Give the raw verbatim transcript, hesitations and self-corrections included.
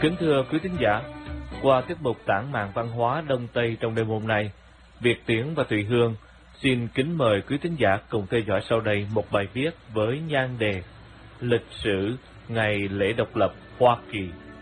Kính thưa quý thính giả, qua tiết mục tản mạn văn hóa Đông Tây trong đêm hôm nay, Việt Tiến và Thùy Hương xin kính mời quý thính giả cùng theo dõi sau đây một bài viết với nhan đề Lịch sử ngày lễ độc lập Hoa Kỳ.